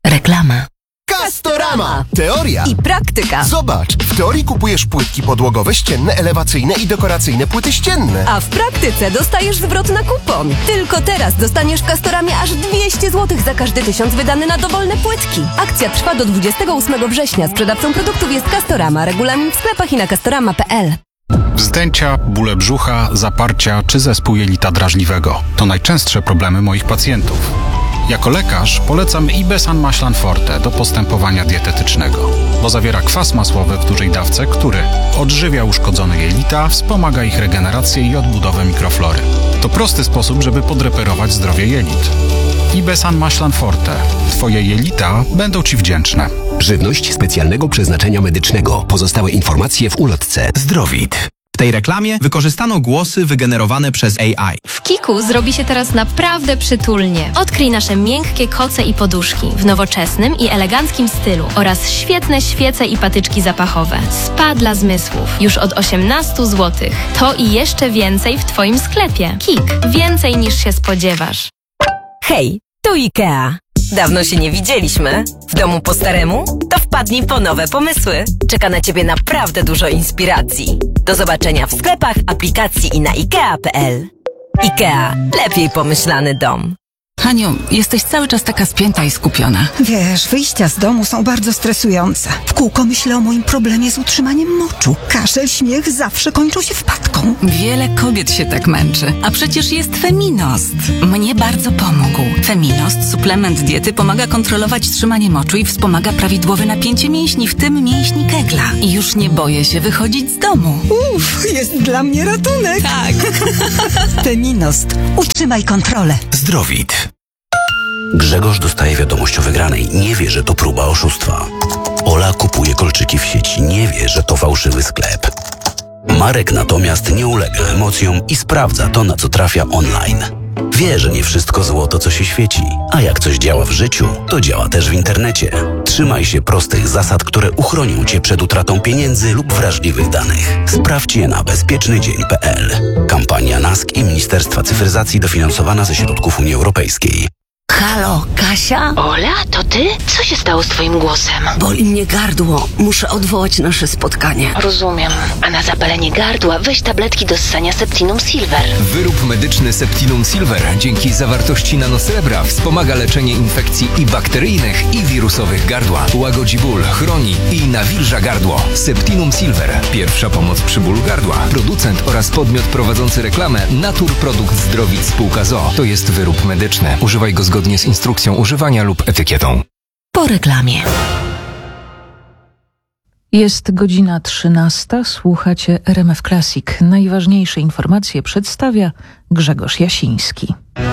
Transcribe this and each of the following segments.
Reklama. Castorama! Teoria i praktyka. Zobacz, w teorii kupujesz płytki podłogowe, ścienne, elewacyjne i dekoracyjne płyty ścienne. A w praktyce dostajesz zwrot na kupon. Tylko teraz dostaniesz w Castoramie aż 200 zł za każdy 1000 wydany na dowolne płytki. Akcja trwa do 28 września. Sprzedawcą produktów jest Castorama. Regulamin w sklepach i na castorama.pl. Wzdęcia, bóle brzucha, zaparcia czy zespół jelita drażliwego to najczęstsze problemy moich pacjentów. Jako lekarz polecam Ibesan Maślan Forte do postępowania dietetycznego, bo zawiera kwas masłowy w dużej dawce, który odżywia uszkodzone jelita, wspomaga ich regenerację i odbudowę mikroflory. To prosty sposób, żeby podreperować zdrowie jelit. Ibesan Maślan Forte. Twoje jelita będą Ci wdzięczne. Żywność specjalnego przeznaczenia medycznego. Pozostałe informacje w ulotce. Zdrowit. W tej reklamie wykorzystano głosy wygenerowane przez AI. W Kiku zrobi się teraz naprawdę przytulnie. Odkryj nasze miękkie koce i poduszki w nowoczesnym i eleganckim stylu oraz świetne świece i patyczki zapachowe. Spa dla zmysłów. Już od 18 zł. To i jeszcze więcej w Twoim sklepie. Kik. Więcej niż się spodziewasz. Hej, tu IKEA. Dawno się nie widzieliśmy. W domu po staremu? To wpadnij po nowe pomysły. Czeka na Ciebie naprawdę dużo inspiracji. Do zobaczenia w sklepach, aplikacji i na IKEA.pl. IKEA. Lepiej pomyślany dom. Haniu, jesteś cały czas taka spięta i skupiona. Wiesz, wyjścia z domu są bardzo stresujące. W kółko myślę o moim problemie z utrzymaniem moczu. Kaszel, śmiech zawsze kończą się wpadką. Wiele kobiet się tak męczy. A przecież jest Feminost. Mnie bardzo pomógł. Feminost, suplement diety, pomaga kontrolować trzymanie moczu i wspomaga prawidłowe napięcie mięśni, w tym mięśni Kegla. I już nie boję się wychodzić z domu. Jest dla mnie ratunek. Tak. Feminost. Utrzymaj kontrolę. Zdrowit. Grzegorz dostaje wiadomość o wygranej. Nie wie, że to próba oszustwa. Ola kupuje kolczyki w sieci. Nie wie, że to fałszywy sklep. Marek natomiast nie ulega emocjom i sprawdza to, na co trafia online. Wie, że nie wszystko złoto, co się świeci. A jak coś działa w życiu, to działa też w internecie. Trzymaj się prostych zasad, które uchronią Cię przed utratą pieniędzy lub wrażliwych danych. Sprawdź je na bezpiecznydzień.pl. Kampania NASK i Ministerstwa Cyfryzacji dofinansowana ze środków Unii Europejskiej. Halo, Kasia? Ola, to ty? Co się stało z twoim głosem? Boli mnie gardło. Muszę odwołać nasze spotkanie. Rozumiem. A na zapalenie gardła weź tabletki do ssania Septinum Silver. Wyrób medyczny Septinum Silver dzięki zawartości nanosrebra wspomaga leczenie infekcji i bakteryjnych, i wirusowych gardła. Łagodzi ból, chroni i nawilża gardło. Septinum Silver. Pierwsza pomoc przy bólu gardła. Producent oraz podmiot prowadzący reklamę Naturprodukt Zdrowit Spółka ZOO. To jest wyrób medyczny. Używaj go zgodnie z instrukcją używania lub etykietą. Po reklamie. Jest godzina 13. Słuchacie RMF Classic. Najważniejsze informacje przedstawia Grzegorz Jasiński.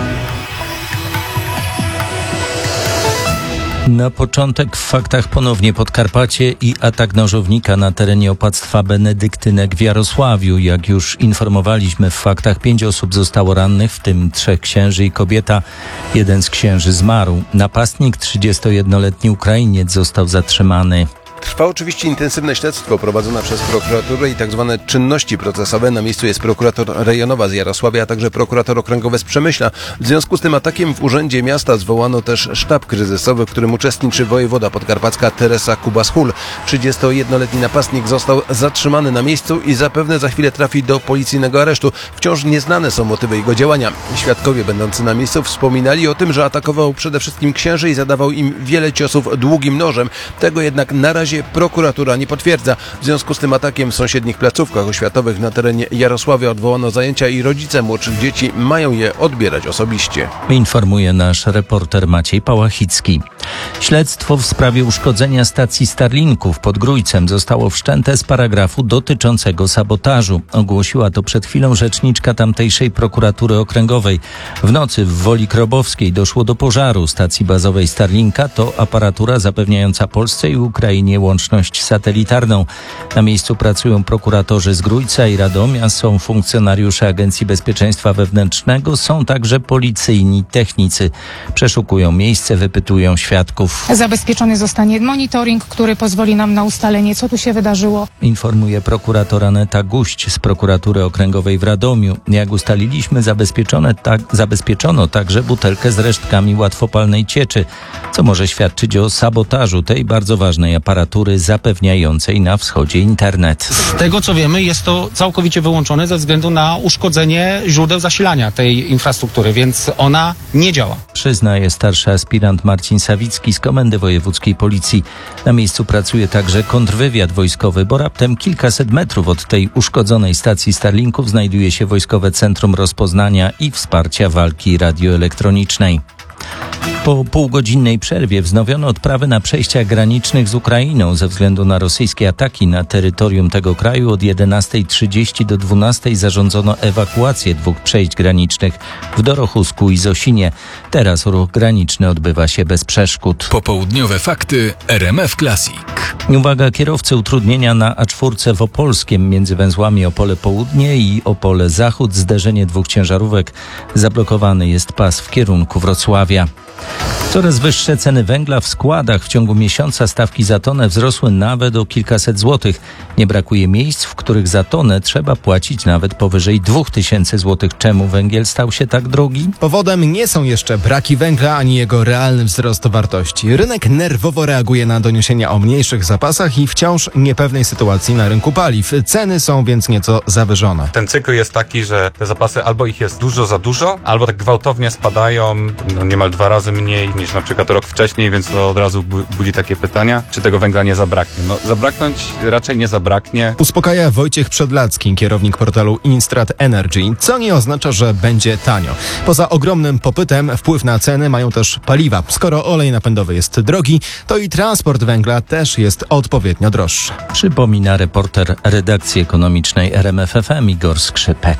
Na początek w faktach ponownie Podkarpacie i atak nożownika na terenie opactwa Benedyktynek w Jarosławiu. Jak już informowaliśmy w faktach, 5 osób zostało rannych, w tym 3 księży i kobieta. Jeden z księży zmarł. Napastnik, 31-letni Ukrainiec, został zatrzymany. Trwa oczywiście intensywne śledztwo prowadzone przez prokuraturę i tak zwane czynności procesowe. Na miejscu jest prokurator rejonowa z Jarosławia, a także prokurator okręgowy z Przemyśla. W związku z tym atakiem w Urzędzie Miasta zwołano też sztab kryzysowy, w którym uczestniczy wojewoda podkarpacka Teresa Kubas-Hul. 31-letni napastnik został zatrzymany na miejscu i zapewne za chwilę trafi do policyjnego aresztu. Wciąż nieznane są motywy jego działania. Świadkowie będący na miejscu wspominali o tym, że atakował przede wszystkim księży i zadawał im wiele ciosów długim nożem. Tego jednak na razie prokuratura nie potwierdza. W związku z tym atakiem w sąsiednich placówkach oświatowych na terenie Jarosławia odwołano zajęcia i rodzice młodszych dzieci mają je odbierać osobiście. Informuje nasz reporter Maciej Pałachicki. Śledztwo w sprawie uszkodzenia stacji Starlinków pod Grójcem zostało wszczęte z paragrafu dotyczącego sabotażu. Ogłosiła to przed chwilą rzeczniczka tamtejszej prokuratury okręgowej. W nocy w Woli Krobowskiej doszło do pożaru stacji bazowej Starlinka. To aparatura zapewniająca Polsce i Ukrainie łączność satelitarną. Na miejscu pracują prokuratorzy z Grójca i Radomia, są funkcjonariusze Agencji Bezpieczeństwa Wewnętrznego, są także policyjni technicy. Przeszukują miejsce, wypytują świadków. wypadków. Zabezpieczony zostanie monitoring, który pozwoli nam na ustalenie, co tu się wydarzyło. Informuje prokurator Aneta Guść z prokuratury okręgowej w Radomiu. Jak ustaliliśmy, zabezpieczono także butelkę z resztkami łatwopalnej cieczy, co może świadczyć o sabotażu tej bardzo ważnej aparatury zapewniającej na wschodzie internet. Z tego co wiemy, jest to całkowicie wyłączone ze względu na uszkodzenie źródeł zasilania tej infrastruktury, więc ona nie działa. Przyznaje starszy aspirant Marcin Sawicki z Komendy Wojewódzkiej Policji. Na miejscu pracuje także kontrwywiad wojskowy, bo raptem kilkaset metrów od tej uszkodzonej stacji Starlinków znajduje się Wojskowe Centrum Rozpoznania i Wsparcia Walki Radioelektronicznej. Po półgodzinnej przerwie wznowiono odprawy na przejściach granicznych z Ukrainą ze względu na rosyjskie ataki na terytorium tego kraju. Od 11:30 do 12:00 zarządzono ewakuację 2 przejść granicznych w Dorochusku i Zosinie. Teraz ruch graniczny odbywa się bez przeszkód. Popołudniowe fakty RMF Classic. Uwaga, kierowcy, utrudnienia na A4 w Opolskiem między węzłami Opole Południe i Opole Zachód. Zderzenie 2 ciężarówek. Zablokowany jest pas w kierunku Wrocławia. Coraz wyższe ceny węgla w składach. W ciągu miesiąca stawki za tonę wzrosły nawet o kilkaset złotych. Nie brakuje miejsc, w których za tonę trzeba płacić nawet powyżej 2000 złotych. Czemu węgiel stał się tak drogi? Powodem nie są jeszcze braki węgla ani jego realny wzrost wartości. Rynek nerwowo reaguje na doniesienia o mniejszych zapasach i wciąż niepewnej sytuacji na rynku paliw. Ceny są więc nieco zawyżone. Ten cykl jest taki, że te zapasy albo ich jest dużo za dużo, albo tak gwałtownie spadają niemal 2 razy mniej niż na przykład rok wcześniej, więc to od razu budzi takie pytania, czy tego węgla nie zabraknie. Zabraknąć raczej nie zabraknie. Uspokaja Wojciech Przedlacki, kierownik portalu Instrat Energy, co nie oznacza, że będzie tanio. Poza ogromnym popytem wpływ na ceny mają też paliwa. Skoro olej napędowy jest drogi, to i transport węgla też jest odpowiednio droższy. Przypomina reporter redakcji ekonomicznej RMF FM Igor Skrzypek.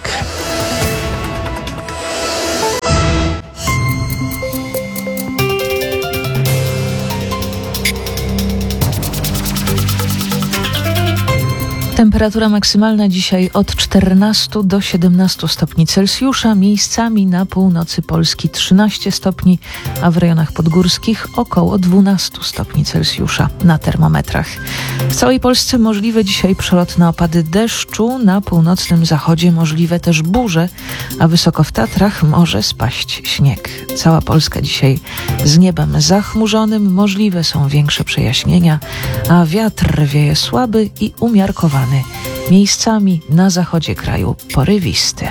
Temperatura maksymalna dzisiaj od 14 do 17 stopni Celsjusza, miejscami na północy Polski 13 stopni, a w rejonach podgórskich około 12 stopni Celsjusza na termometrach. W całej Polsce możliwe dzisiaj przelotne opady deszczu, na północnym zachodzie możliwe też burze, a wysoko w Tatrach może spaść śnieg. Cała Polska dzisiaj z niebem zachmurzonym, możliwe są większe przejaśnienia, a wiatr wieje słaby i umiarkowany. Miejscami na zachodzie kraju porywisty.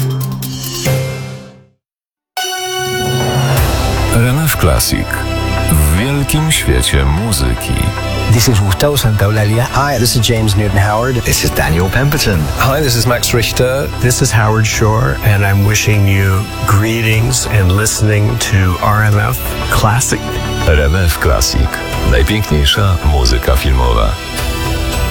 RMF Classic. W wielkim świecie muzyki. This is Gustavo Santaolalla. Hi, this is James Newton Howard. This is Daniel Pemberton. Hi, this is Max Richter. This is Howard Shore, and I'm wishing you greetings and listening to RMF Classic. RMF Classic. Najpiękniejsza muzyka filmowa.